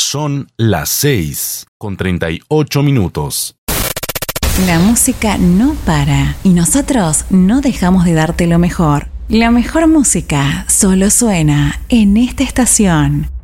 Son las 6:38. La música no para y nosotros no dejamos de darte lo mejor. La mejor música solo suena en esta estación.